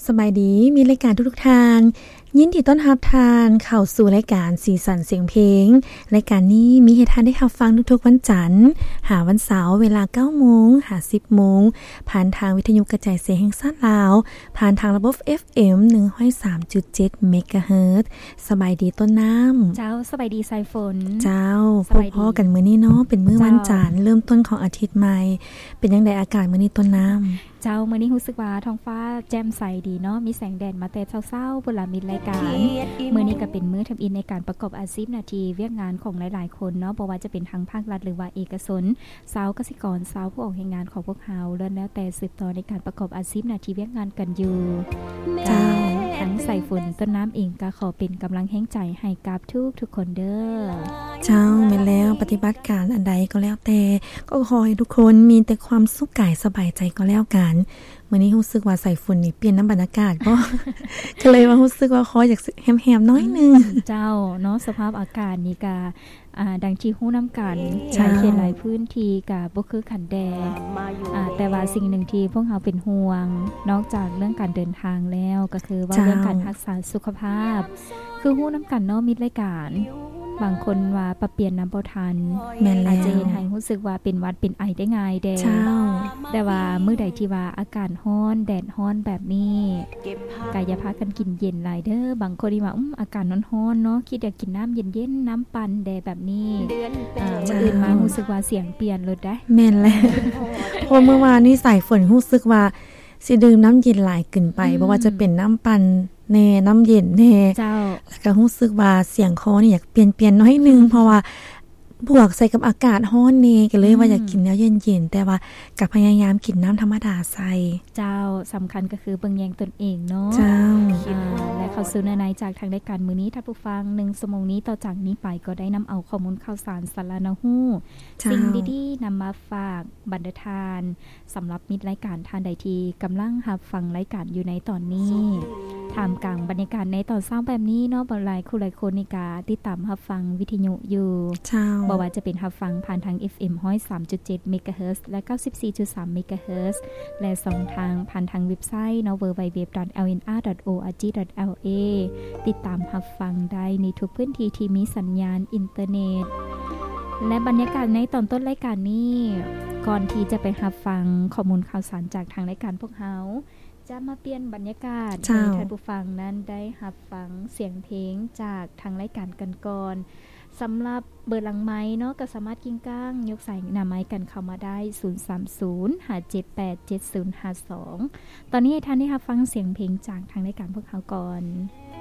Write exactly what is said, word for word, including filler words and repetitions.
สบายดีมีรายการทุกๆทานยินดีต้อนรับทานเข้าสู่รายการสีสันเสียงเพลงรายการนี้มีให้ทานได้รับฟังทุกๆวันจันทร์หาวันเสาร์เวลา เก้าโมง หา สิบโมงผ่านทางวิทยุกระจายเสียงแห่งชาติลาวผ่านทางระบบ เอฟ เอ็ม หนึ่งร้อยสามจุดเจ็ด เมกะเฮิรตซ์สบายดีต้นน้ำเจ้าสบายดีสายฝนเจ้าพบพ่อกันมื้อนี้เนาะเป็นมื้อวันจันทร์เริ่มต้นของอาทิตย์ใหม่เป็นจังได๋อากาศมื้อนี้ต้นน้ำเจ้ามื้อนี้รู้สึกว่าท้องฟ้าแจ่มใสดีเนาะมีแสงแดดมาแต่เช้าๆเวลามีรายการมื้อนี้ก็เป็นมื้อทำอินในการประกอบอาชีพนาทีเวียกงานของหลายๆคนเนาะบ่ว่าจะเป็นทางภาครัฐหรือว่าเอกชนชาวเกษตรกรชาวผู้ออกแรงงานของพวกเฮาแล้วแต่สืบต่อในการประกอบอาชีพนาทีเวียกงานกันอยู่เจ้าทั้งใส่ฝนต้นน้ำเองก็ขอเป็นกำลังแห่งใจให้กับทุกทุกคนเด้อเจ้าแม่นแล้วปฏิบัติการอันใดก็แล้วแต่ก็ขอให้ทุกคนมีแต่ความสุขกายสบายใจก็แล้วกันมื้อนี้รู้สึกว่าใส่ฝุ่นนี่เปลี่ยนน้ำบรรยากาศบ่ ก็เลยว่ารู้สึกว่าคออยากแหมๆน้อยนึงเจ้าเนาะสภาพอากาศนี่ก็อ่าดังที่ฮู้นำกันหลายเขตหลายพื้นที่ก็บ่คือขันแดอ่าแต่ว่าสิ่งหนึ่งที่พวกเราเป็นห่วงนอกจากเรื่องการเดินทางแล้วก็คือว่าเรื่องการรักษาสุขภาพคือฮู้นำกันเนาะมีรายการบางคนว่าปรับเปลี่ยนน้ำบ่ทันแม่นแล้วอาจจะเห็นให้รู้สึกว่าเป็นหวัดเป็นไอได้ง่ายแดงแต่ว่ามื้อใดที่ว่าอากาศร้อนแดดร้อนแบบนี้ก็อย่าพากันกินเย็นหลายเด้อบางคนที่ว่าอื้ออากาศร้อนๆเนาะคิดอยากกินน้ำเย็นๆน้ำปั่นแดดแบบนี้อ่ามื้ออื่นมารู้สึกว่าเสียงเปลี่ยนเลยได้แม่นแล้วเพราะเมื่อวานนี้สายฝนรู้สึกว่าสิดื่มน้ำเย็นหลายเกินไปเพราะว่าจะเป็นน้ำปั่นแน่น้ำเย็นแน่เจ้าแล้วก็รู้สึกว่าเสียงคอนี่อยากเปลี่ยนๆน้อยนึงเพราะว่าบวกใส่กับอากาศร้อนนี่ก็เลยว่าอยากกินแล้วเย็นๆแต่ว่าก็พยายามกินน้ำธรรมดาใส่เจ้าสำคัญก็คือเบิ่งแยงตนเองเนาะเจ้าและเข้าสู่ในจากทางรายการมื้อนี้ท่านผู้ฟังหนึ่งชั่วโมงนี้ต่อจากนี้ไปก็ได้นำเอาข้อมูลข่าวสารสาระฮู้สิ่งดีๆนำมาฝากบรรดาทานสำหรับมิตรรายการทานใดที่กำลังรับฟังรายการอยู่ในตอนนี้ท่ามกลางบรรยากาศในตอนเช้าแบบนี้เนาะบ่หลายคู่หลายคนนี่ก็ติดตามรับฟังวิทยุอยู่เจ้าบ่ว่าจะเป็นรับฟังผ่านทาง เอฟ เอ็ม หนึ่งร้อยสามจุดเจ็ด เมกะเฮิรตซ์และ เก้าสิบสี่จุดสาม เมกะเฮิรตซ์และสองทางผ่านทางเว็บไซต์ ดับเบิลยู ดับเบิลยู ดับเบิลยู ดอท แอล เอ็น อาร์ ดอท โอ อาร์ จี ดอท แอล เอ ติดตามรับฟังได้ในทุกพื้นที่ที่มีสัญญาณอินเทอร์เน็ตและบรรยากาศในตอนต้นรายการนี้ก่อนที่จะไปรับฟังข้อมูลข่าวสารจากทางรายการพวกเฮาจะมาเปลี่ยนบรรยากาศให้ท่านผู้ฟังนั้นได้รับฟังเสียงเพลงจากทางรายการกันก่อนสำหรับเบอร์หลังไม้เนาะก็สามารถกิ้งก้างยกสายหน้าไม้กันเข้ามาได้ศูนย์ สาม ศูนย์ ห้า เจ็ด แปด เจ็ด ศูนย์ ห้า สองตอนนี้ให้ท่านได้รับฟังเสียงเพลงจากทางรายการพวกเขาก่อน